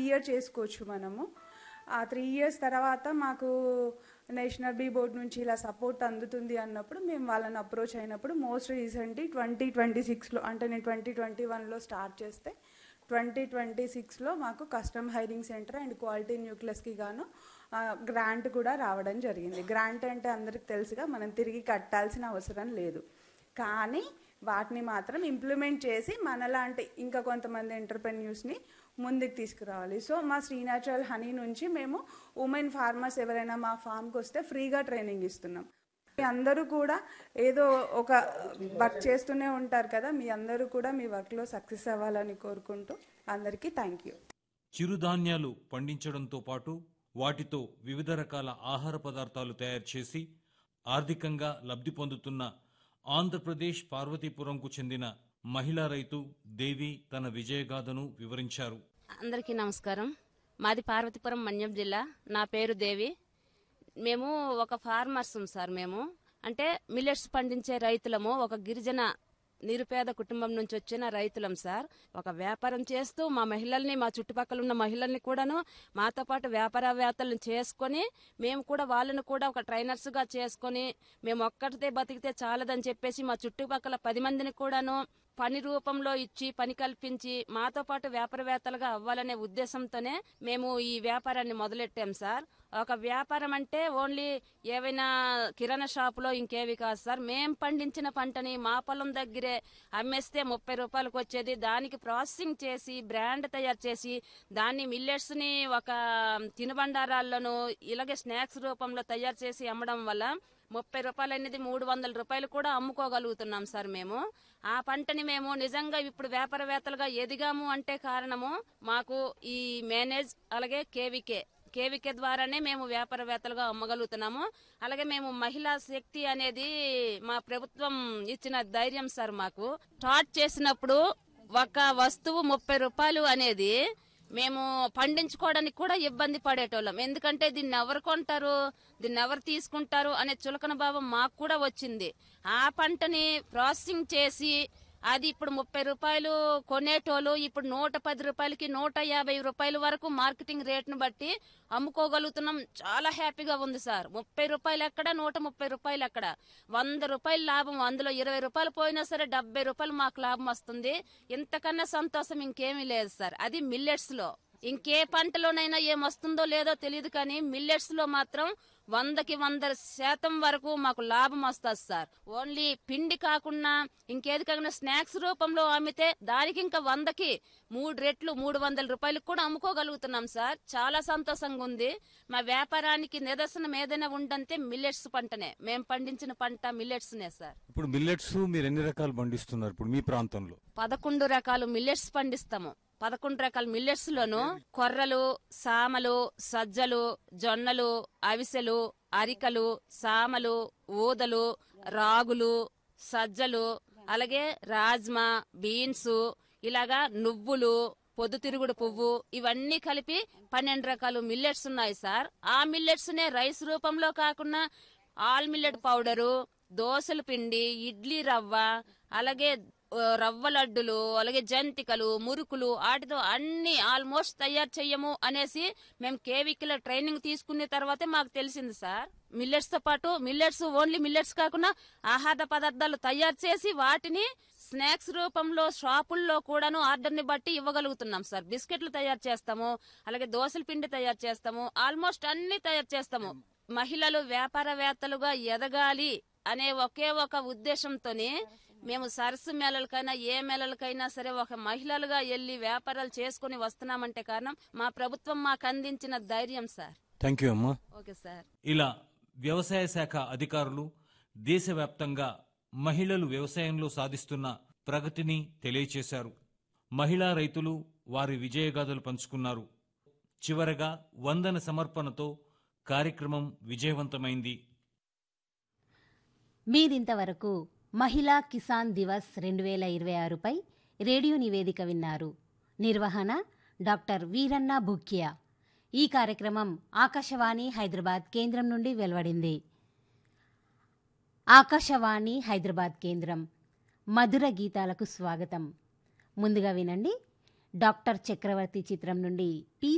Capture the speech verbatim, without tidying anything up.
Year చేసుకోవచ్చు మనము. ఆ త్రీ ఇయర్స్ తర్వాత మాకు నేషనల్ బీ బోర్డ్ నుంచి ఇలా సపోర్ట్ అందుతుంది అన్నప్పుడు మేము వాళ్ళని అప్రోచ్ అయినప్పుడు మోస్ట్ రీసెంట్లీ ట్వంటీ ట్వంటీ సిక్స్లో అంటే నేను ట్వంటీ ట్వంటీ వన్లో స్టార్ట్ చేస్తే ట్వంటీ ట్వంటీ సిక్స్లో మాకు custom hiring centre and quality న్యూక్లియస్కి గాను గ్రాంట్ కూడా రావడం జరిగింది. గ్రాంట్ అంటే అందరికి తెలుసుగా, మనం తిరిగి కట్టాల్సిన అవసరం లేదు. కానీ వాటిని మాత్రం ఇంప్లిమెంట్ చేసి మనలాంటి ఇంకా కొంతమంది ఎంటర్ప్రెన్యూర్స్ని ముందుకు తీసుకురావాలి. సో మా శ్రీ న్యాచురల్ హనీ నుంచి మేము ఉమెన్ ఫార్మర్స్ ఎవరైనా మా ఫామ్కి వస్తే ఫ్రీగా ట్రైనింగ్ ఇస్తున్నాం. మీ అందరూ కూడా ఏదో ఒక వర్క్ చేస్తూనే ఉంటారు కదా, మీ అందరూ కూడా మీ వర్క్లో సక్సెస్ అవ్వాలని కోరుకుంటూ అందరికీ థ్యాంక్ యూ. చిరుధాన్యాలు పండించడంతో పాటు వాటితో వివిధ రకాల ఆహార పదార్థాలు తయారు చేసి ఆర్థికంగా లబ్ధి పొందుతున్న ఆంధ్రప్రదేశ్ పార్వతీపురంకు చెందిన మహిళా రైతు దేవి తన విజయగాథను వివరించారు. అందరికీ నమస్కారం. మాది పార్వతీపురం మన్యం జిల్లా. నా పేరు దేవి. మేము ఒక ఫార్మర్స్ సార్. మేము అంటే మిల్లెట్స్ పండించే రైతులము. ఒక గిరిజన నిరుపేద కుటుంబం నుంచి వచ్చిన రైతులం సార్. ఒక వ్యాపారం చేస్తూ మా మహిళల్ని, మా చుట్టుపక్కల ఉన్న మహిళల్ని కూడాను మాతో పాటు వ్యాపారవేత్తలను చేసుకొని మేము కూడా వాళ్ళను కూడా ఒక ట్రైనర్స్గా చేసుకొని మేము ఒక్కటితే బతికితే చాలదని చెప్పేసి మా చుట్టుపక్కల పది మందిని కూడాను పని రూపంలో ఇచ్చి పని కల్పించి మాతో పాటు వ్యాపారవేత్తలుగా అవ్వాలనే ఉద్దేశంతోనే మేము ఈ వ్యాపారాన్ని మొదలెట్టాం సార్. ఒక వ్యాపారం అంటే ఓన్లీ ఏవైనా కిరాణా షాపులో ఇంకేవి కాదు సార్. మేం పండించిన పంటని మా పొలం దగ్గరే అమ్మేస్తే ముప్పై రూపాయలకు వచ్చేది. దానికి ప్రాసెసింగ్ చేసి బ్రాండ్ తయారు చేసి దాన్ని మిల్లెట్స్ ని ఒక తినుబండారాల్లోనూ ఇలాగే స్నాక్స్ రూపంలో తయారు చేసి అమ్మడం వల్ల ముప్పై రూపాయలు అనేది మూడు వందల రూపాయలు కూడా అమ్ముకోగలుగుతున్నాం సార్. మేము ఆ పంటని మేము నిజంగా ఇప్పుడు వ్యాపారవేత్తలుగా ఎదిగాము అంటే కారణము మాకు ఈ మేనేజ్ అలాగే కేవీకే కేవీకే ద్వారానే మేము వ్యాపారవేత్తలుగా అమ్మగలుగుతున్నాము. అలాగే మేము మహిళా శక్తి అనేది మా ప్రభుత్వం ఇచ్చిన ధైర్యం సార్. మాకు స్టార్ట్ చేసినప్పుడు ఒక వస్తువు ముప్పై రూపాయలు అనేది మేము పండించుకోవడానికి కూడా ఇబ్బంది పడేటోళ్ళం. ఎందుకంటే దీన్ని ఎవరు కొంటారు, దీన్ని ఎవరు తీసుకుంటారు అనే చులకన భావం మాకు కూడా వచ్చింది. ఆ పంటని ప్రాసెసింగ్ చేసి అది ఇప్పుడు ముప్పై రూపాయలు కొనేటోళ్ళు ఇప్పుడు నూట పది రూపాయలకి నూట యాభై రూపాయల వరకు మార్కెటింగ్ రేట్ను బట్టి అమ్ముకోగలుగుతున్నాం. చాలా హ్యాపీగా ఉంది సార్. ముప్పై రూపాయలు ఎక్కడ, నూట ముప్పై రూపాయలు ఎక్కడ, వంద రూపాయల లాభం. అందులో ఇరవై రూపాయలు పోయినా సరే డెబ్బై రూపాయలు మాకు లాభం వస్తుంది. ఇంతకన్నా సంతోషం ఇంకేమీ లేదు సార్. అది మిల్లెట్స్ లో. ఇంకే పంటలోనైనా ఏమొస్తుందో లేదో తెలియదు, కానీ మిల్లెట్స్ లో మాత్రం వందకి వంద శాతం వరకు మాకు లాభం వస్తుంది సార్. ఓన్లీ పిండి కాకుండా ఇంకేది కాకుండా స్నాక్స్ రూపంలో అమ్మితే దానికి ఇంకా వందకి మూడు రెట్లు మూడు వందల రూపాయలకు కూడా అమ్ముకోగలుగుతున్నాం సార్. చాలా సంతోషంగా ఉంది. మా వ్యాపారానికి నిదర్శనం ఏదైనా ఉందంటే మిల్లెట్స్ పంటనే. మేము పండించిన పంట మిల్లెట్స్ నే సార్. ఇప్పుడు మిల్లెట్స్ మీరు ఎన్ని రకాలు పండిస్తున్నారు ఇప్పుడు మీ ప్రాంతంలో? పదకొండు రకాలు మిల్లెట్స్ పండిస్తాము. పదకొండు రకాల మిల్లెట్స్ లోను కొర్రలు, సామలు, సజ్జలు, జొన్నలు, అవిసెలు, అరికలు, సామలు, ఊదలు, రాగులు, సజ్జలు, అలాగే రాజ్మా, బీన్స్, ఇలాగా నువ్వులు, పొద్దుతిరుగుడు పువ్వు, ఇవన్నీ కలిపి పన్నెండు రకాలు మిల్లెట్స్ ఉన్నాయి సార్. ఆ మిల్లెట్స్ నే రైస్ రూపంలో కాకుండా ఆల్ మిల్లెట్ పౌడరు, దోసల పిండి, ఇడ్లీ రవ్వ, అలాగే రవ్వ లడ్డులు, అలాగే జంతికలు, మురుకులు, వాటితో అన్ని ఆల్మోస్ట్ తయారు చెయ్యము అనేసి మేము కేవీకిలో ట్రైనింగ్ తీసుకున్న తర్వాతే మాకు తెలిసింది సార్. మిల్లెట్స్ తో పాటు మిల్లెట్స్ ఓన్లీ మిల్లెట్స్ కాకుండా ఆహార పదార్థాలు తయారు చేసి వాటిని స్నాక్స్ రూపంలో షాపుల్లో కూడాను ఆర్డర్ ని బట్టి ఇవ్వగలుగుతున్నాం సార్. బిస్కెట్లు తయారు చేస్తాము, అలాగే దోసల పిండి తయారు చేస్తాము, ఆల్మోస్ట్ అన్ని తయారు చేస్తాము. మహిళలు వ్యాపారవేత్తలుగా ఎదగాలి అనే ఒకే ఒక ఉద్దేశంతోనే మేము సరస్సు మేళలకైనా ఏ మేళలకైనా సరే ఒక మహిళలుగా వెళ్లి వ్యాపారాలు చేసుకుని వస్తున్నామంటే కారణం మా ప్రభుత్వం మాకు అందించిన ధైర్యం సార్. థ్యాంక్ యూ అమ్మా. Okay sir. ఇలా వ్యవసాయ శాఖ అధికారులు దేశవ్యాప్తంగా మహిళలు వ్యవసాయంలో సాధిస్తున్న ప్రగతిని తెలియచేశారు. మహిళా రైతులు వారి విజయగాథలు పంచుకున్నారు. చివరగా వందన సమర్పణతో కార్యక్రమం విజయవంతమైంది. మీరింతవరకు మహిళా కిసాన్ దివస్ రెండు వేల ఇరవై ఆరుపై రేడియో నివేదిక విన్నారు. నిర్వహణ డాక్టర్ వీరన్న భుక్యా. ఈ కార్యక్రమం ఆకాశవాణి హైదరాబాద్ కేంద్రం నుండి వెలువడింది. ఆకాశవాణి హైదరాబాద్ కేంద్రం. మధుర గీతాలకు స్వాగతం. ముందుగా వినండి డాక్టర్ చక్రవర్తి చిత్రం నుండి పి